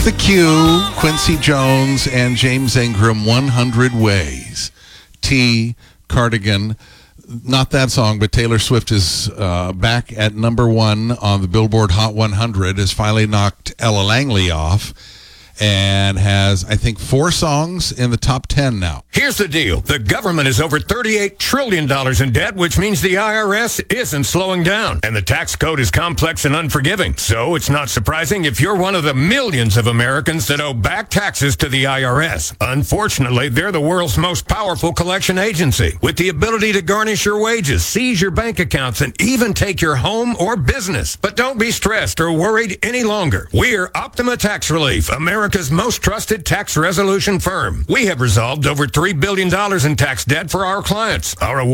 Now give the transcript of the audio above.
The Q, Quincy Jones and James Ingram, 100 Ways. T, Cardigan. Not that song, but Taylor Swift is back at number one on the Billboard Hot 100, has finally knocked Ella Langley off, and has, I think, 4 songs in the top 10 now. Here's the deal. The government is over $38 trillion in debt, which means the IRS isn't slowing down. And the tax code is complex and unforgiving. So it's not surprising if you're one of the millions of Americans that owe back taxes to the IRS. Unfortunately, they're the world's most powerful collection agency, with the ability to garnish your wages, seize your bank accounts, and even take your home or business. But don't be stressed or worried any longer. We're Optima Tax Relief, America's most trusted tax resolution firm. We have resolved over $3 billion in tax debt for our clients. Our